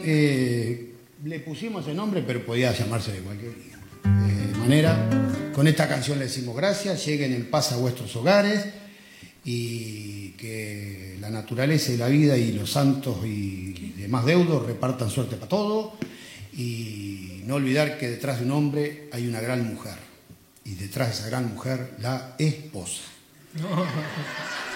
que le pusimos ese nombre, pero podía llamarse de cualquier manera. Con esta canción le decimos gracias, lleguen en paz a vuestros hogares y que la naturaleza y la vida y los santos y demás deudos repartan suerte para todo. Y no olvidar que detrás de un hombre hay una gran mujer. Y detrás de esa gran mujer, la esposa.